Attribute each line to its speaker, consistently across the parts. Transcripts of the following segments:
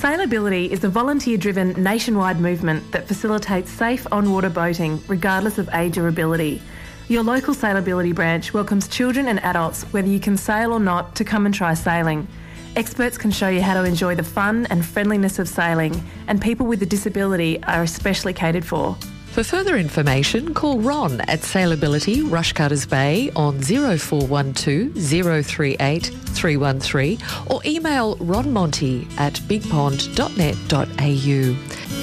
Speaker 1: Sailability is a volunteer-driven nationwide movement that facilitates safe on-water boating regardless of age or ability. Your local Sailability branch welcomes children and adults, whether you can sail or not, to come and try sailing. Experts can show you how to enjoy the fun and friendliness of sailing, and people with a disability are especially catered for.
Speaker 2: For further information, call Ron at Sailability Rushcutters Bay on 0412 038 313 or email ronmonty at bigpond.net.au.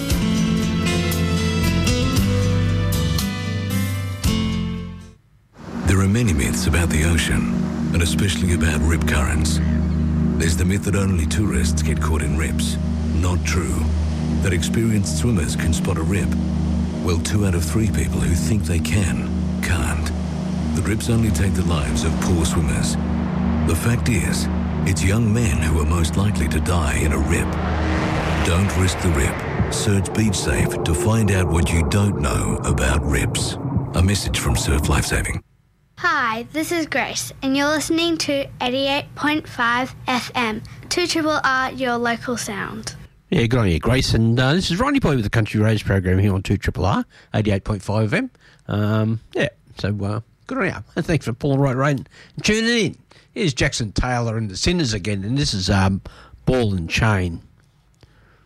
Speaker 3: There are many myths about the ocean, and especially about rip currents. There's the myth that only tourists get caught in rips. Not true. That experienced swimmers can spot a rip. Well, 2 out of 3 people who think they can't. The rips only take the lives of poor swimmers. The fact is, it's young men who are most likely to die in a rip. Don't risk the rip. Search Beach Safe to find out what you don't know about rips. A message from Surf Lifesaving.
Speaker 4: Hi, this is Grace, and you're listening to 88.5 FM, 2RRR, your local sound.
Speaker 5: Yeah, good on you, Grace. And this is Ronnie Boy with the Country Roads program here on 2RRR, 88.5 FM. So good on you. And thanks for pulling right and tuning in. Here's Jackson Taylor and the Sinners again, and this is Ball and Chain.